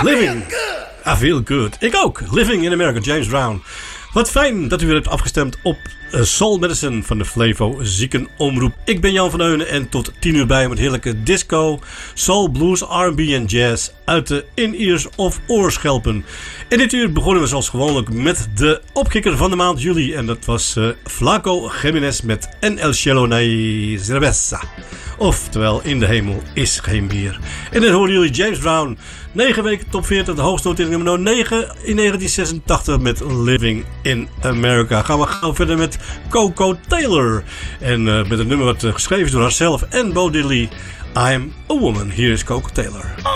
Living. I feel good. Ik ook. Living in America, James Brown. Wat fijn dat u weer hebt afgestemd op Soul Medicine van de Flevo Ziekenomroep. Ik ben Jan van Heunen en tot 10 uur bij met heerlijke disco, soul, blues, R&B en jazz uit de in-ears of oorschelpen. In dit uur begonnen we zoals gewoonlijk met de opkikker van de maand juli. En dat was Flaco Jiménez met En el cielo no hay cerveza. Oftewel, in de hemel is geen bier. En dan horen jullie James Brown. 9 weken top 40, de hoogste notering nummer 9 in 1986 met Living in America. Gaan we gauw verder met Coco Taylor. En met een nummer wat geschreven is door haarzelf en Bo Diddley. I'm a Woman. Hier is Coco Taylor.